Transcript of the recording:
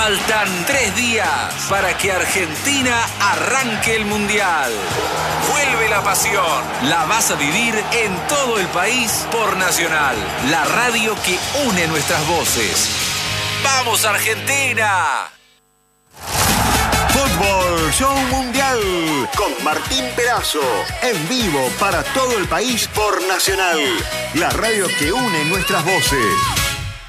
Faltan 3 días para que Argentina arranque el Mundial. Vuelve la pasión. La vas a vivir en todo el país por Nacional, la radio que une nuestras voces. ¡Vamos, Argentina! Fútbol Show Mundial con Martín Perazo. En vivo para todo el país por Nacional, la radio que une nuestras voces.